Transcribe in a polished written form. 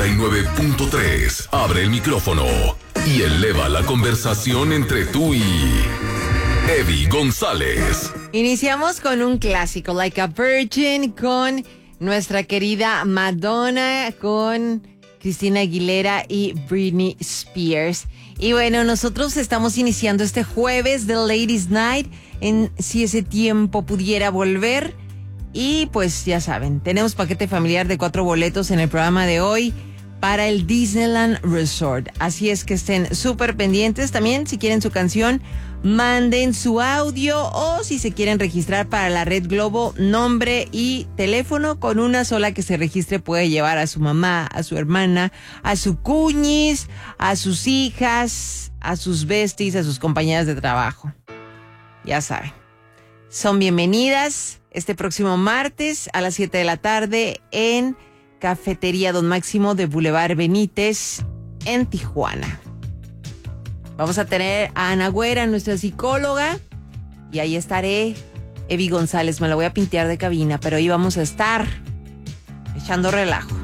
99.3. Abre el micrófono y eleva la conversación entre tú y Eddie González. Iniciamos con un clásico, Like a Virgin, con nuestra querida Madonna, con Christina Aguilera y Britney Spears. Y bueno, nosotros estamos iniciando este jueves de Ladies Night en Si ese tiempo pudiera volver. Y pues ya saben, tenemos paquete familiar de 4 boletos en el programa de hoy para el Disneyland Resort. Así es que estén súper pendientes. También, si quieren su canción, manden su audio, o si se quieren registrar para la Red Globo, nombre y teléfono. Con una sola que se registre puede llevar a su mamá, a su hermana, a su cuñis, a sus hijas, a sus besties, a sus compañeras de trabajo. Ya saben, son bienvenidas este próximo martes a las 7 de la tarde en Cafetería Don Máximo de Boulevard Benítez en Tijuana. Vamos a tener a Ana Güera, nuestra psicóloga, y ahí estaré. Evi González, me la voy a pintear de cabina, pero ahí vamos a estar echando relajo.